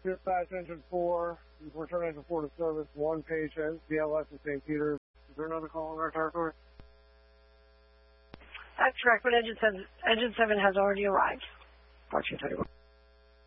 Dispatch Engine 4, return Engine 4 to service, 1 patient, BLS in St. Peter's. Is there another call in our territory? That's correct, but Engine 7 has already arrived. 1431.